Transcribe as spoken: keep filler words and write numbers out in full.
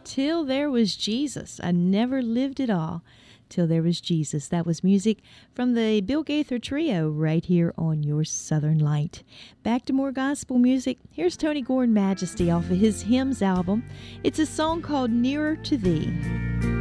Till There Was Jesus. I never lived at all till there was Jesus. That was music from the Bill Gaither Trio right here on your Southern Light. Back to more gospel music. Here's Tony Gore and Majesty off of his Hymns album. It's a song called Nearer to Thee.